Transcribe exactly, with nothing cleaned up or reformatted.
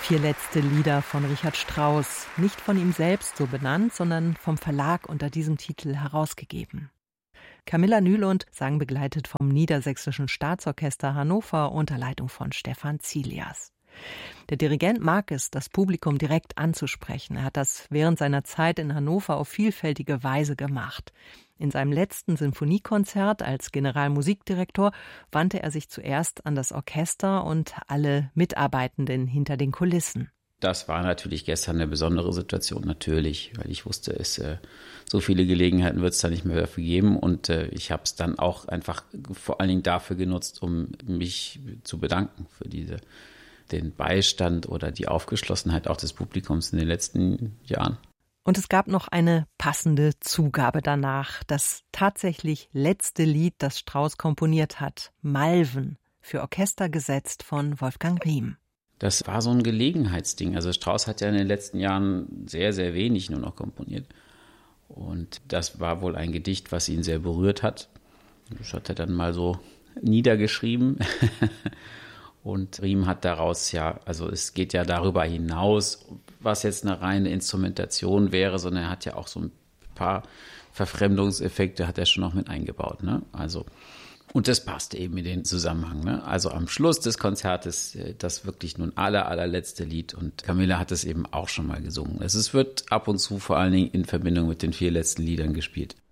Vier letzte Lieder von Richard Strauss. Nicht von ihm selbst so benannt, sondern vom Verlag unter diesem Titel herausgegeben. Camilla Nylund sang begleitet vom Niedersächsischen Staatsorchester Hannover unter Leitung von Stefan Zilias. Der Dirigent mag es, das Publikum direkt anzusprechen. Er hat das während seiner Zeit in Hannover auf vielfältige Weise gemacht. In seinem letzten Sinfoniekonzert als Generalmusikdirektor wandte er sich zuerst an das Orchester und alle Mitarbeitenden hinter den Kulissen. Das war natürlich gestern eine besondere Situation, natürlich, weil ich wusste, es äh, so viele Gelegenheiten wird es da nicht mehr dafür geben. Und äh, ich habe es dann auch einfach vor allen Dingen dafür genutzt, um mich zu bedanken für diese, den Beistand oder die Aufgeschlossenheit auch des Publikums in den letzten Jahren. Und es gab noch eine passende Zugabe danach. Das tatsächlich letzte Lied, das Strauss komponiert hat, Malven, für Orchester gesetzt von Wolfgang Riem. Das war so ein Gelegenheitsding. Also Strauss hat ja in den letzten Jahren sehr, sehr wenig nur noch komponiert. Und das war wohl ein Gedicht, was ihn sehr berührt hat. Das hat er dann mal so niedergeschrieben. Und Riem hat daraus ja, also es geht ja darüber hinaus, was jetzt eine reine Instrumentation wäre, sondern er hat ja auch so ein paar Verfremdungseffekte, hat er schon noch mit eingebaut, ne? Also, und das passte eben in den Zusammenhang, ne? Also am Schluss des Konzertes, das wirklich nun aller, allerletzte Lied, und Camilla hat es eben auch schon mal gesungen. Es wird ab und zu vor allen Dingen in Verbindung mit den vier letzten Liedern gespielt.